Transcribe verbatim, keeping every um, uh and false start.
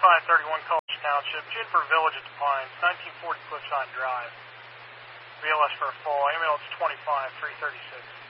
twenty-five thirty-one College Township, Juniper Village at the Pines, nineteen forty Cliffside Drive. V L S for a full, ambulance twenty-five three thirty-six.